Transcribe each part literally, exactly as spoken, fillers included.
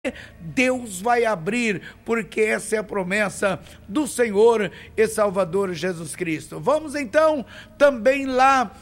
Deus vai abrir, porque essa é a promessa do Senhor e Salvador Jesus Cristo. Vamos então também lá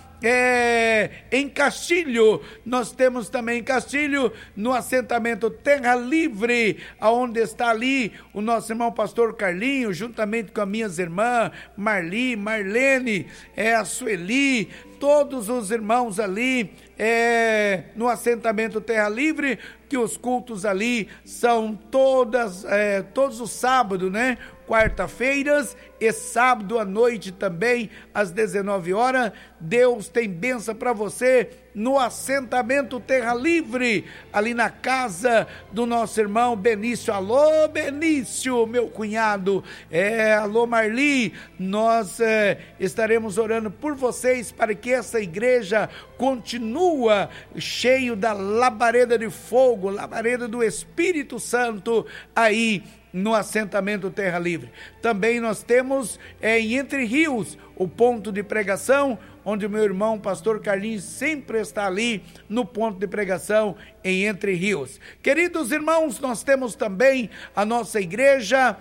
É, em Castilho, nós temos também em Castilho, no assentamento Terra Livre, aonde está ali o nosso irmão pastor Carlinho, juntamente com as minhas irmãs, Marli, Marlene, é, a Sueli, todos os irmãos ali, é, no assentamento Terra Livre, que os cultos ali são todas, é, todos os sábados, né? Quarta-feiras e sábado à noite também, às dezenove horas. Deus tem bênção para você no assentamento Terra Livre, ali na casa do nosso irmão Benício. Alô, Benício, meu cunhado. É, alô, Marli. Nós é, estaremos orando por vocês para que essa igreja continue cheio da labareda de fogo, labareda do Espírito Santo aí no assentamento Terra Livre. Também nós temos é, em Entre Rios, o ponto de pregação, onde o meu irmão pastor Carlinhos sempre está ali no ponto de pregação em Entre Rios. Queridos irmãos, nós temos também a nossa igreja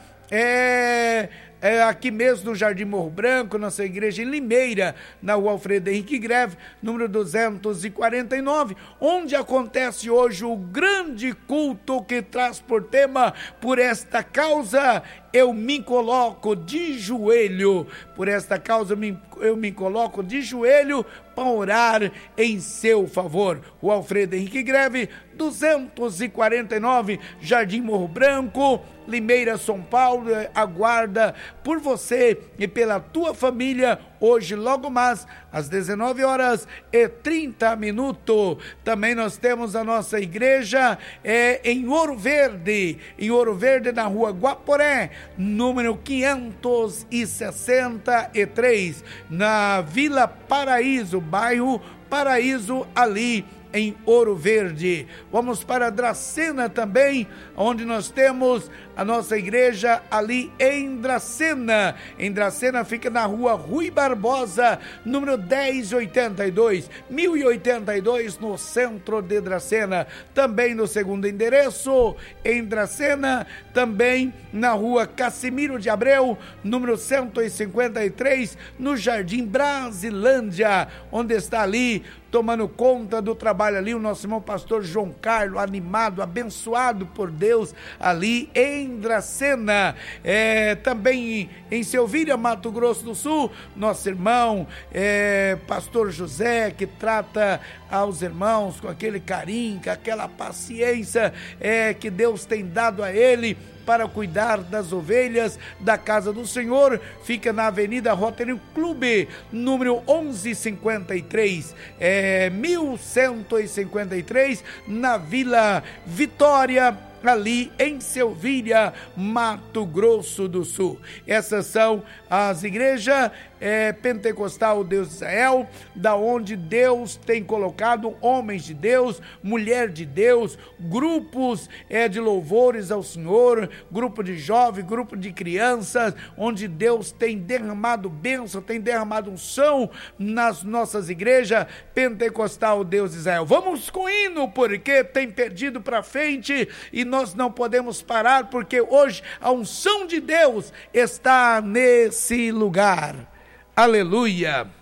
é... É aqui mesmo no Jardim Morro Branco, nossa igreja em Limeira, na rua Alfredo Henrique Greve, número duzentos e quarenta e nove, onde acontece hoje o grande culto que traz por tema, por esta causa eu me coloco de joelho, por esta causa eu me, eu me coloco de joelho para orar em seu favor. O Alfredo Henrique Greve, duzentos e quarenta e nove, Jardim Morro Branco, Limeira, São Paulo, aguarda por você e pela tua família, hoje logo mais, às dezenove horas e trinta minutos. Também nós temos a nossa igreja é, em Ouro Verde, em Ouro Verde, na rua Guaporé, número quinhentos e sessenta e três, na Vila Paraíso, bairro Paraíso, ali em Ouro Verde. Vamos para Dracena também, onde nós temos a nossa igreja ali em Dracena. Em Dracena fica na rua Rui Barbosa, número dez oitenta e dois, mil e oitenta e dois, no centro de Dracena. Também no segundo endereço, em Dracena, também na rua Cassimiro de Abreu, número cento e cinquenta e três, no Jardim Brasilândia, onde está ali tomando conta do trabalho ali o nosso irmão pastor João Carlos, animado, abençoado por Deus ali em Dracena. É, também em Selvíria, Mato Grosso do Sul, nosso irmão é, pastor José, que trata aos irmãos com aquele carinho, com aquela paciência é, que Deus tem dado a ele para cuidar das ovelhas da casa do Senhor. Fica na Avenida Rotary Clube, número onze cinquenta e três, é, mil cento e cinquenta e três, na Vila Vitória, ali em Selvíria, Mato Grosso do Sul. Essas são as igrejas é, pentecostal Deus de Israel, da onde Deus tem colocado homens de Deus, mulher de Deus, grupos é, de louvores ao Senhor, grupo de jovens, grupo de crianças, onde Deus tem derramado bênção, tem derramado unção nas nossas igrejas pentecostal Deus de Israel. Vamos com hino, porque tem perdido para frente e nós não podemos parar, porque hoje a unção de Deus está nesse lugar. Aleluia!